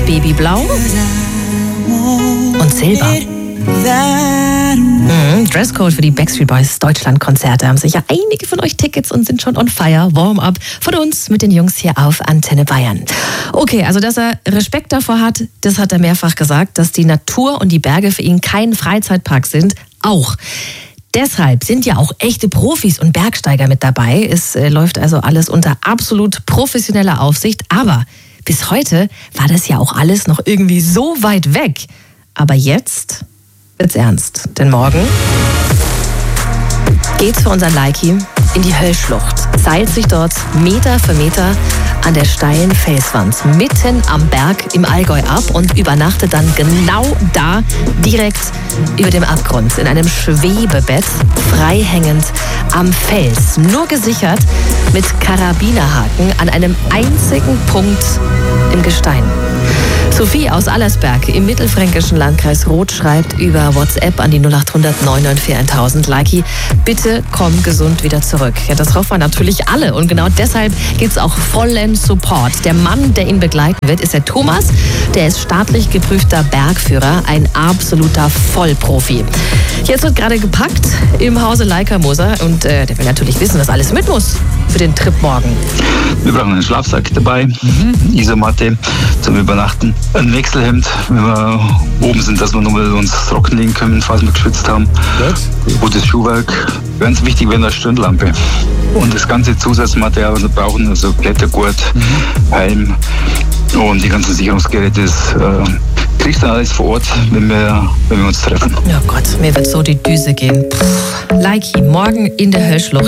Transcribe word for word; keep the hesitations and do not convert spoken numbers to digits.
Babyblau und Silber. Mhm, Dresscode für die Backstreet Boys Deutschland-Konzerte. Haben sicher einige von euch Tickets und sind schon on fire. Warm-up von uns mit den Jungs hier auf Antenne Bayern. Okay, also dass er Respekt davor hat, das hat er mehrfach gesagt, dass die Natur und die Berge für ihn kein Freizeitpark sind, auch. Deshalb sind ja auch echte Profis und Bergsteiger mit dabei. Es äh, läuft also alles unter absolut professioneller Aufsicht. Aber bis heute war das ja auch alles noch irgendwie so weit weg. Aber jetzt wird's ernst. Denn morgen geht's für unseren Likey in die Höllschlucht. Seilt sich dort Meter für Meter an der steilen Felswand mitten am Berg im Allgäu ab und übernachtet dann genau da, direkt über dem Abgrund, in einem Schwebebett, frei hängend am Fels. Nur gesichert mit Karabinerhaken an einem einzigen Punkt im Gestein. Sophie aus Allersberg im mittelfränkischen Landkreis Roth schreibt über WhatsApp an die null acht hundert neun neun vier tausend. Likey, bitte komm gesund wieder zurück. Ja, das hoffen wir natürlich alle und genau deshalb gibt's auch vollen Support. Der Mann, der ihn begleiten wird, ist der Thomas. Der ist staatlich geprüfter Bergführer, ein absoluter Vollprofi. Jetzt wird gerade gepackt im Hause Leica Moser und äh, der will natürlich wissen, was alles mit muss für den Trip morgen. Wir brauchen einen Schlafsack dabei, mhm. Isomatte zum Übernachten, ein Wechselhemd, wenn wir oben sind, dass wir nochmal uns trocken legen können, falls wir geschwitzt haben. Gut. Gutes Schuhwerk. Ganz wichtig wäre eine Stirnlampe. Und das ganze Zusatzmaterial, was wir brauchen, also Klettergurt, mhm. Helm und die ganzen Sicherungsgeräte, das äh, kriegst du alles vor Ort, wenn wir, wenn wir uns treffen. Oh Gott, mir wird so die Düse gehen. Likey, morgen in der Höllschlucht.